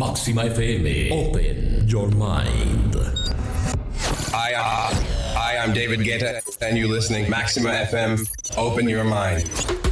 Máxima FM. Open your mind. Hi, I'm David Guetta, and you're listening Maxima FM. Open your mind.